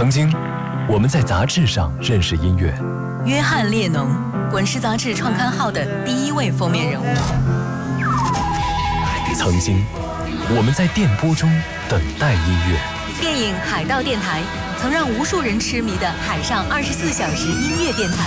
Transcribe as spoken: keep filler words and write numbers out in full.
曾经，我们在杂志上认识音乐。 约翰列侬，滚石杂志创刊号的第一位封面人物。 曾经，我们在电波中等待音乐。 电影《海盗电台》曾让无数人痴迷的海上二十四小时音乐电台。